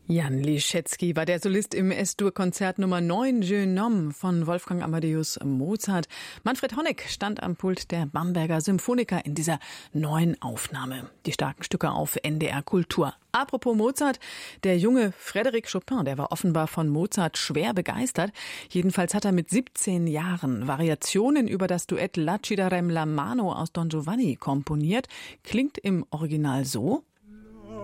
Jan Liszewski war der Solist im S-Dur-Konzert Nummer 9 Jeune Homme von Wolfgang Amadeus Mozart. Manfred Honeck stand am Pult der Bamberger Symphoniker in dieser neuen Aufnahme. Die starken Stücke auf NDR Kultur. Apropos Mozart, der junge Frédéric Chopin, der war offenbar von Mozart schwer begeistert. Jedenfalls hat er mit 17 Jahren Variationen über das Duett La ci darem la mano aus Don Giovanni komponiert. Klingt im Original so.